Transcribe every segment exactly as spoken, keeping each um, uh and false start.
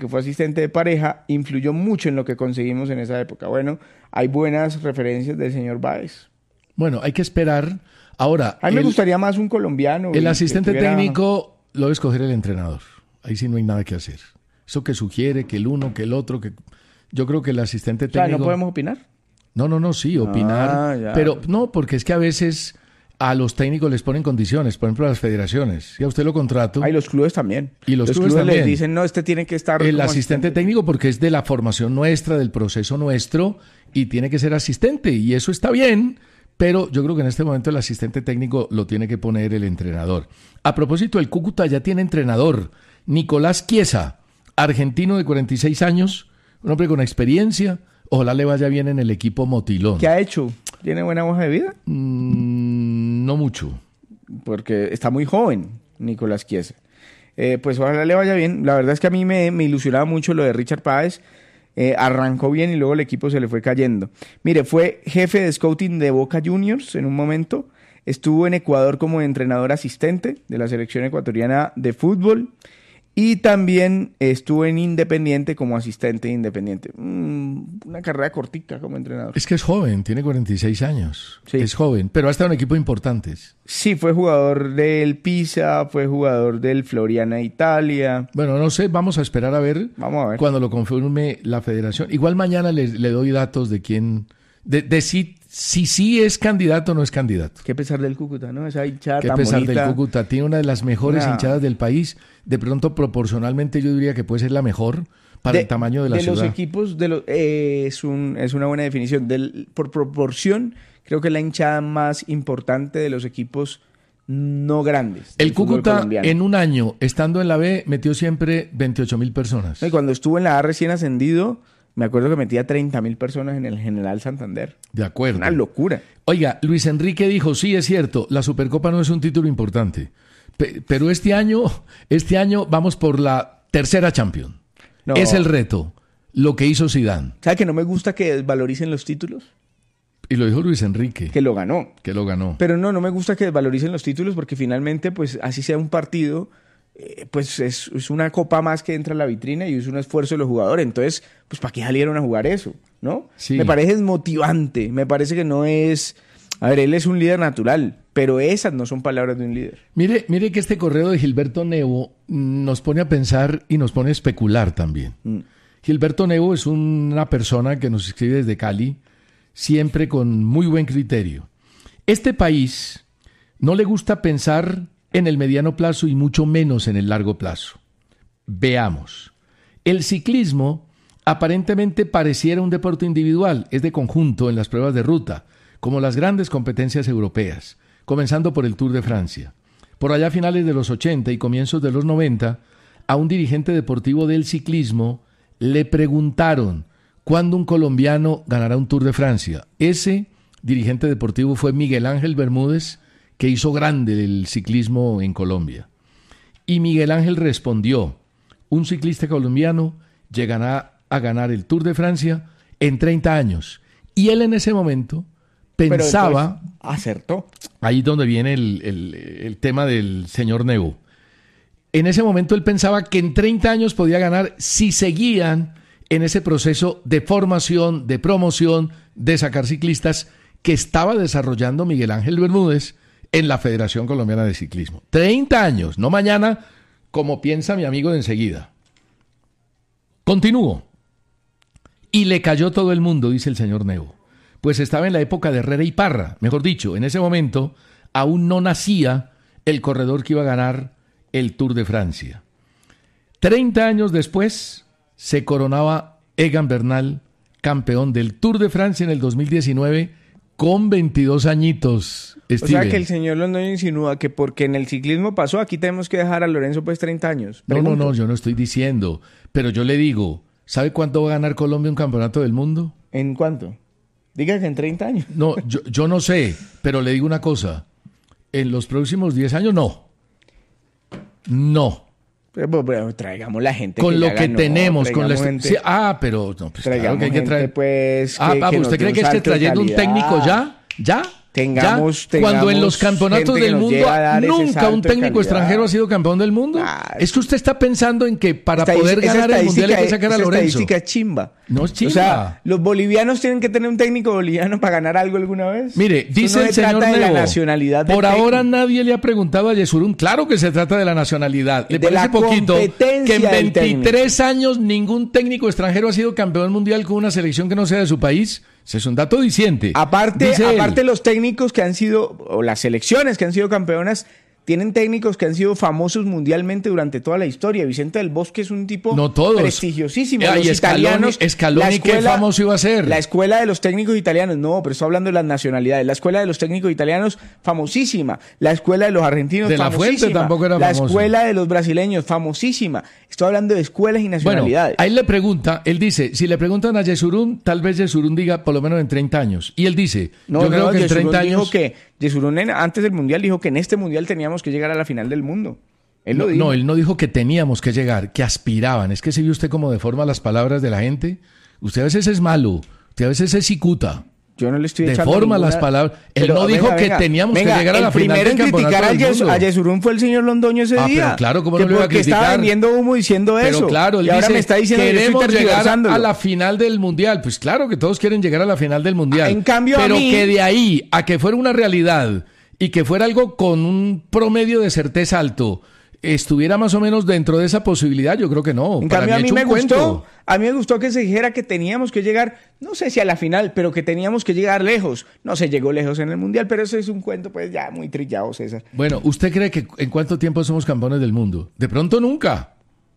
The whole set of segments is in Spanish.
que fue asistente de pareja, influyó mucho en lo que conseguimos en esa época. Bueno, hay buenas referencias del señor Báez. Bueno, hay que esperar. Ahora, a mí me el, gustaría más un colombiano. El asistente tuviera... técnico lo debe escoger el entrenador. Ahí sí no hay nada que hacer. Eso que sugiere, que el uno, que el otro, que yo creo que el asistente técnico... O sea, ¿no podemos opinar? No, no, no, sí, opinar. Ah, ya. Pero no, porque es que a veces a los técnicos les ponen condiciones, por ejemplo, a las federaciones. Si a usted lo contrato... Ah, y los clubes también. Y los, los clubes, clubes también. les dicen, no, este tiene que estar... El como asistente, asistente técnico porque es de la formación nuestra, del proceso nuestro, y tiene que ser asistente, y eso está bien, pero yo creo que en este momento el asistente técnico lo tiene que poner el entrenador. A propósito, el Cúcuta ya tiene entrenador, Nicolás Chiesa, argentino de cuarenta y seis años, un hombre con experiencia, ojalá le vaya bien en el equipo Motilón. ¿Qué ha hecho? ¿Tiene buena hoja de vida? Mm, no mucho. Porque está muy joven, Nicolás Chiesa. Eh, pues ojalá le vaya bien. La verdad es que a mí me, me ilusionaba mucho lo de Richard Páez. Eh, arrancó bien y luego el equipo se le fue cayendo. Mire, fue jefe de scouting de Boca Juniors en un momento. Estuvo en Ecuador como entrenador asistente de la selección ecuatoriana de fútbol. Y también estuvo en Independiente como asistente de Independiente. Mm, una carrera cortica como entrenador. Es que es joven, tiene cuarenta y seis años. Sí. Es joven, pero ha estado en equipos importantes. Sí, fue jugador del Pisa, fue jugador del Floriana Italia. Bueno, no sé, vamos a esperar a ver, vamos a ver. cuando lo confirme la federación. Igual mañana le, le doy datos de quién, de, de si sí si, si es candidato o no es candidato. Qué pesar del Cúcuta, ¿no? Esa hinchada Qué tan pesar bonita. del Cúcuta. Tiene una de las mejores una... hinchadas del país. De pronto, proporcionalmente, yo diría que puede ser la mejor para de, el tamaño de la de ciudad. De los equipos, de los, eh, es, un, es una buena definición. Del, por proporción, creo que es la hinchada más importante de los equipos no grandes. El Cúcuta, en un año, estando en la B, metió siempre veintiocho mil personas. Y cuando estuvo en la A recién ascendido, me acuerdo que metía treinta mil personas en el General Santander. De acuerdo. Una locura. Oiga, Luis Enrique dijo, sí, es cierto, la Supercopa no es un título importante. Pe- pero este año, este año vamos por la tercera Champions. No. Es el reto, lo que hizo Zidane. ¿Sabe que no me gusta que desvaloricen los títulos? Y lo dijo Luis Enrique. Que lo ganó. Que lo ganó. Pero no, no me gusta que desvaloricen los títulos porque finalmente, pues así sea un partido, eh, pues es, es una copa más que entra a la vitrina y es un esfuerzo de los jugadores. Entonces, pues ¿para qué salieron a jugar eso? ¿No? Sí. Me parece desmotivante. Me parece que no es... A ver, él es un líder natural, pero esas no son palabras de un líder. Mire, mire que este correo de Gilberto Nevo nos pone a pensar y nos pone a especular también. Mm. Gilberto Nevo es una persona que nos escribe desde Cali, siempre con muy buen criterio. Este país no le gusta pensar en el mediano plazo y mucho menos en el largo plazo. Veamos. El ciclismo aparentemente pareciera un deporte individual, es de conjunto en las pruebas de ruta, como las grandes competencias europeas, comenzando por el Tour de Francia. Por allá a finales de los ochenta y comienzos de los noventa, a un dirigente deportivo del ciclismo le preguntaron cuándo un colombiano ganará un Tour de Francia. Ese dirigente deportivo fue Miguel Ángel Bermúdez, que hizo grande el ciclismo en Colombia. Y Miguel Ángel respondió, un ciclista colombiano llegará a ganar el Tour de Francia en treinta años. Y él en ese momento... pensaba... Pero acertó. Ahí donde viene el, el, el tema del señor Nevo. En ese momento él pensaba que en treinta años podía ganar si seguían en ese proceso de formación, de promoción, de sacar ciclistas que estaba desarrollando Miguel Ángel Bermúdez en la Federación Colombiana de Ciclismo. treinta años, no mañana, como piensa mi amigo de enseguida. Continúo. Y le cayó todo el mundo, dice el señor Nevo. Pues estaba en la época de Herrera y Parra, mejor dicho, en ese momento aún no nacía el corredor que iba a ganar el Tour de Francia. Treinta años después se coronaba Egan Bernal campeón del Tour de Francia en el dos mil diecinueve con veintidós añitos. O Steven. sea que el señor Londoño insinúa que porque en el ciclismo pasó, aquí tenemos que dejar a Lorenzo pues treinta años. No, no, no, yo no estoy diciendo, pero yo le digo, ¿sabe cuánto va a ganar Colombia un campeonato del mundo? ¿En cuánto? Diga que en treinta años. No, yo, yo no sé, pero le digo una cosa. En los próximos diez años, no. No. Pero, pero traigamos la gente con que lo ya que ganó, tenemos. Con la gente, sí, ah, pero no, pues, claro que hay que traer. Pues, ah, que, ah, que ¿usted cree que es que trayendo un técnico ya? ¿Ya? tengamos, ya, tengamos cuando en los campeonatos del mundo nunca un técnico extranjero ha sido campeón del mundo. Ah, es que usted está pensando en que para poder ganar el mundial hay que sacar a Lorenzo. Esa estadística es chimba. No es chimba. O sea, los bolivianos tienen que tener un técnico boliviano para ganar algo alguna vez. Mire, dice no el señor trata de Nevo, la nacionalidad por técnico. ahora nadie le ha preguntado a Yesurún. Claro que se trata de la nacionalidad. Le de parece poquito que en veintitrés técnico. años ningún técnico extranjero ha sido campeón mundial con una selección que no sea de su país. Ese es un dato diciente. Aparte, aparte los técnicos que han sido, o las selecciones que han sido campeonas, tienen técnicos que han sido famosos mundialmente durante toda la historia. Vicente del Bosque es un tipo no todos. prestigiosísimo. Ay, los Scaloni, italianos, Scaloni ¿qué famoso iba a ser? La escuela de los técnicos italianos, no, pero estoy hablando de las nacionalidades. La escuela de los técnicos italianos, famosísima. La escuela de los argentinos, de famosísima. La Fuente tampoco era la famoso. escuela de los brasileños, famosísima. Estoy hablando de escuelas y nacionalidades. Bueno, a él le pregunta, él dice, si le preguntan a Yesurún, tal vez Yesurún diga por lo menos en treinta años. Y él dice, no, yo no, creo que en treinta dijo años... que Yesurún antes del Mundial dijo que en este Mundial teníamos que llegar a la final del mundo. Él no, lo dijo. no, él no dijo que teníamos que llegar, que aspiraban. Es que se vio usted cómo deforma las palabras de la gente. Usted a veces es malo, usted a veces es cicuta. Yo no le estoy echando Deforma ninguna... las palabras. Él pero, no dijo venga, que venga, teníamos venga, que llegar a la final del campeonato del mundo. El primero en criticar a Yesurún fue el señor Londoño ese ah, día. Pero claro, ¿cómo que no lo iba a porque criticar? estaba vendiendo humo diciendo eso. Pero claro, él y ahora dice, me está diciendo queremos que yo estoy llegar a la final del mundial. Pues claro que todos quieren llegar a la final del mundial. En cambio, pero a mí... que de ahí a que fuera una realidad y que fuera algo con un promedio de certeza alto, estuviera más o menos dentro de esa posibilidad, yo creo que no. En Para cambio, mí a mí hecho me un gustó, cuento. a mí me gustó que se dijera que teníamos que llegar, no sé si a la final, pero que teníamos que llegar lejos. No se llegó lejos en el Mundial, pero eso es un cuento pues ya muy trillado, César. Bueno, ¿usted cree que en cuánto tiempo somos campeones del mundo? De pronto nunca.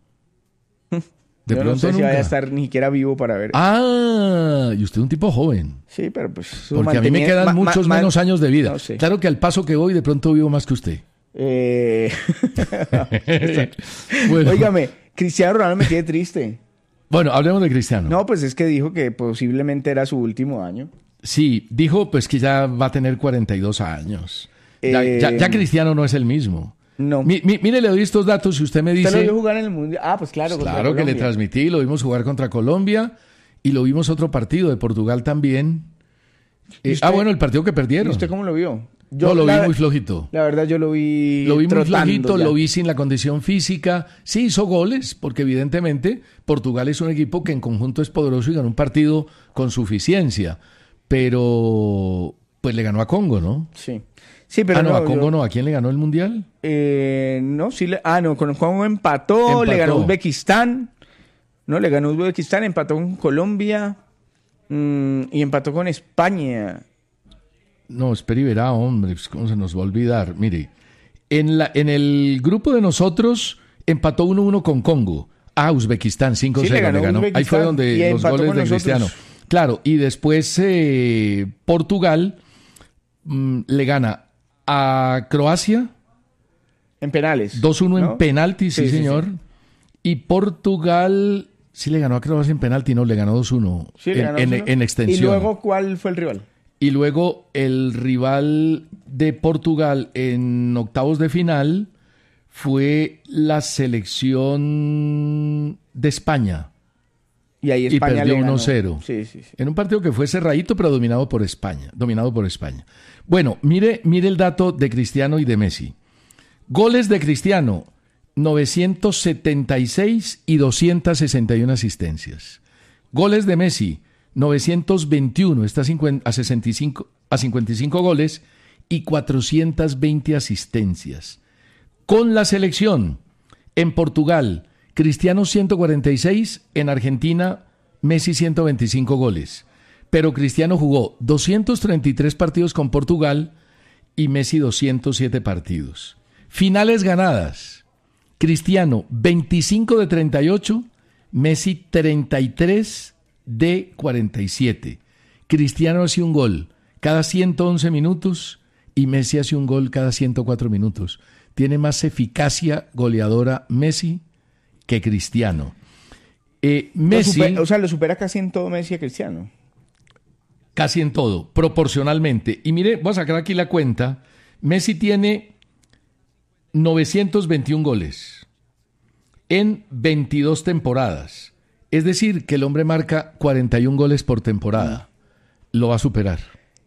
De Yo pronto no sé nunca. Si vaya a estar ni siquiera vivo para ver. Ah, y usted es un tipo joven. Sí, pero pues... Porque a mí me quedan muchos ma, menos ma, años de vida. No sé. Claro que al paso que voy, de pronto vivo más que usted. Eh... bueno. Óigame, Cristiano Ronaldo me tiene triste. Bueno, hablemos de Cristiano. No, pues es que dijo que posiblemente era su último año. Sí, dijo pues que ya va a tener cuarenta y dos años. Eh... Ya, ya, ya Cristiano no es el mismo. No. Mi, mi, mire, le doy estos datos y usted me dice... ¿Usted lo vio jugar en el Mundial? Ah, pues claro. Claro que le transmití, lo vimos jugar contra Colombia y lo vimos otro partido de Portugal también. Eh, ah, bueno, el partido que perdieron. ¿Y usted cómo lo vio? Yo no, lo la, vi muy flojito. La verdad, yo lo vi Lo vi muy flojito, ya. Lo vi sin la condición física. Sí hizo goles, porque evidentemente Portugal es un equipo que en conjunto es poderoso y ganó un partido con suficiencia. Pero, pues le ganó a Congo, ¿no? Sí. Sí, pero ah, no, no, a Congo yo... no. ¿A quién le ganó el Mundial? Eh, no, sí. Le... Ah, no, con Congo empató, empató, le ganó Uzbekistán. No, le ganó Uzbekistán, empató con Colombia mmm, y empató con España. No, espera y verá, hombre, ¿cómo se nos va a olvidar? Mire, en, la, en el grupo de nosotros empató uno uno con Congo. Ah, Uzbekistán, cinco cero sí, le ganó. Le ganó. Ahí fue donde los goles de nosotros. Cristiano. Claro, y después eh, Portugal mmm, le gana a Croacia. En penales. dos uno ¿no? En penaltis, sí, sí, señor. Sí, sí. Y Portugal sí le ganó a Croacia en penalti, no, le ganó dos uno sí, en, en, en extensión. ¿Y luego cuál fue el rival? Y luego el rival de Portugal en octavos de final fue la selección de España. Y ahí España y perdió le ganó. uno cero. Sí, sí, sí. En un partido que fue cerradito, pero dominado por España. Dominado por España. Bueno, mire, mire el dato de Cristiano y de Messi. Goles de Cristiano, novecientos setenta y seis y doscientas sesenta y una asistencias. Goles de Messi, novecientos veintiuno, está a, sesenta y cinco, a cincuenta y cinco goles y cuatrocientas veinte asistencias. Con la selección, en Portugal, Cristiano ciento cuarenta y seis, en Argentina, Messi ciento veinticinco goles. Pero Cristiano jugó doscientos treinta y tres partidos con Portugal y Messi doscientos siete partidos. Finales ganadas, Cristiano veinticinco de treinta y ocho, Messi treinta y tres de cuarenta y siete. Cristiano hace un gol cada ciento once minutos y Messi hace un gol cada ciento cuatro minutos. Tiene más eficacia goleadora Messi que Cristiano. Eh, Messi, lo supera, o sea, lo supera casi en todo Messi a Cristiano. Casi en todo, proporcionalmente. Y mire, voy a sacar aquí la cuenta. Messi tiene novecientos veintiún goles en veintidós temporadas. Es decir, que el hombre marca cuarenta y un goles por temporada. Lo va a superar.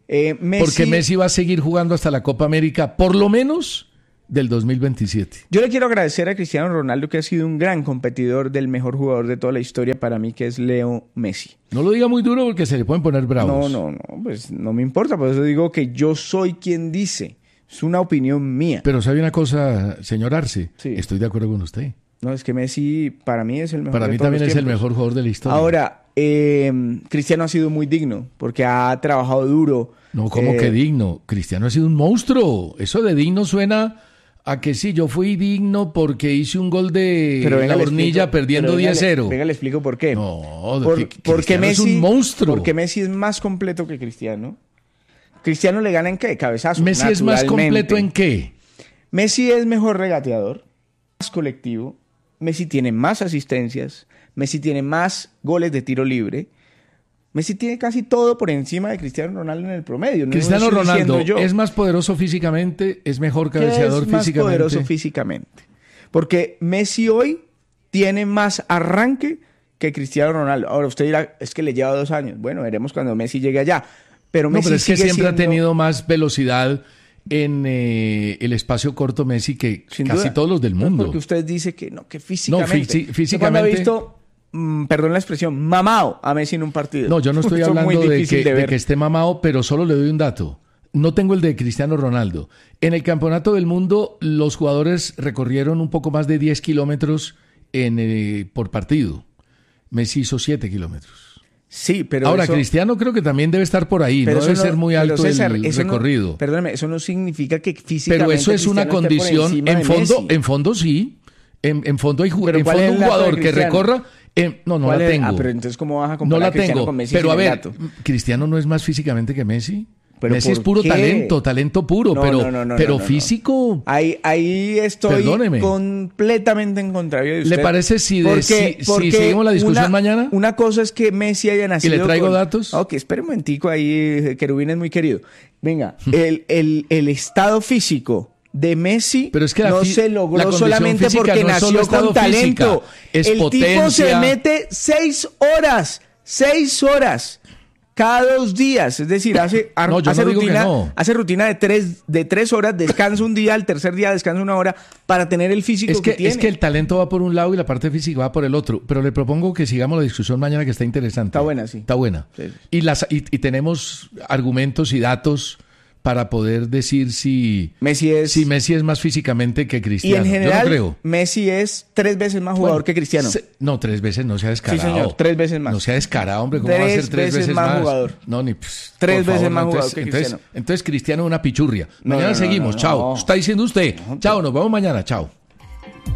Eh, Messi, porque Messi va a seguir jugando hasta la Copa América, por lo menos del dos mil veintisiete. Yo le quiero agradecer a Cristiano Ronaldo, que ha sido un gran competidor del mejor jugador de toda la historia para mí, que es Leo Messi. No lo diga muy duro porque se le pueden poner bravos. No, no, no, pues no me importa, por eso digo que yo soy quien dice. Es una opinión mía. Pero sabe una cosa, señor Arce, Sí. Estoy de acuerdo con usted. No, es que Messi para mí es el mejor Para de mí todos también los es el tiempos. mejor jugador de la historia. Ahora, eh, Cristiano ha sido muy digno, porque ha trabajado duro. No, ¿cómo Eh, que digno? Cristiano ha sido un monstruo. Eso de digno suena a que sí, yo fui digno porque hice un gol de Pero venga, la le hornilla explico- perdiendo pero venga, diez cero. le- Venga, le explico por qué. No, Por- que- porque Cristiano Messi es un monstruo. Porque Messi es más completo que Cristiano. Cristiano le gana en qué? Cabezazo. Messi es más naturalmente. completo en qué? Messi es mejor regateador, más colectivo. Messi tiene más asistencias. Messi tiene más goles de tiro libre. Messi tiene casi todo por encima de Cristiano Ronaldo en el promedio. No Cristiano lo estoy Ronaldo diciendo yo. es más poderoso físicamente, es mejor ¿Qué cabeceador es más físicamente. poderoso físicamente? Porque Messi hoy tiene más arranque que Cristiano Ronaldo. Ahora usted dirá, es que le lleva dos años. Bueno, veremos cuando Messi llegue allá. Pero No, Messi pero es que sigue siempre ha siendo- tenido más velocidad en eh, el espacio corto Messi que Sin casi duda. todos los del No, mundo. Porque usted dice que no, que físicamente. No, fí- sí, Yo físicamente- cuando he visto, mm, perdón la expresión, mamado a Messi en un partido. No, yo no estoy Eso es muy hablando de difícil que, de de ver. que esté mamado, pero solo le doy un dato. No tengo el de Cristiano Ronaldo. En el Campeonato del Mundo, los jugadores recorrieron un poco más de diez kilómetros en, eh, por partido. Messi hizo siete kilómetros. Sí, pero Ahora, eso- Cristiano creo que también debe estar por ahí. pero No eso debe ser muy pero alto César, el eso no- recorrido. perdóname, eso no significa que físicamente Pero eso es una Cristiano esté por condición. encima En de fondo, Messi. en fondo sí. En, en fondo hay ju- Pero en ¿cuál fondo es un el dato de jugador que Cristiano? recorra. eh, no, no ¿Cuál la es? tengo. Ah, pero entonces ¿cómo vas a No comparar la a Cristiano tengo. con Messi Pero sin a el ver, dato? ¿Cristiano no es más físicamente que Messi? ¿Pero Messi es por puro qué? talento, talento puro, No, pero, no, no, no, pero no, no, no. físico. Ahí, ahí estoy Perdóneme. completamente en contrario de usted. ¿Le parece si de- si- si seguimos la discusión una, mañana? Una cosa es que Messi haya nacido ¿Y le traigo con- datos? Ok, espere un momentico ahí, eh, Querubín es muy querido. Venga, el, el, el estado físico de Messi Pero es que la no fi- se la logró condición solamente física porque no es solo nació estado con talento. física, es el tipo se potencia. mete seis horas, seis horas cada dos días, es decir, hace, ar- No, yo hace no digo que rutina, no. hace rutina de tres, de tres horas, descansa un día, al tercer día descansa una hora para tener el físico Es que, que tiene. es que el talento va por un lado y la parte física va por el otro. Pero le propongo que sigamos la discusión mañana, que está interesante. Está buena, sí. Está buena. Sí, sí. Y, las, y, y tenemos argumentos y datos para poder decir si, Messi es si Messi es más físicamente que y Cristiano. en Yo general no creo. Messi es tres veces más jugador Bueno, que Cristiano. se- no, tres veces no sea descarado. Sí, señor, tres veces más. No sea descarado, hombre. ¿Cómo va a Tres ser tres veces veces, más más? jugador. No, ni pss, Tres por veces favor, más no, jugador entonces, que entonces, Cristiano. entonces Cristiano es una pichurria. No, Mañana no, no, seguimos. no, Chao. no. Está diciendo usted. Chao, nos vemos mañana. Chao.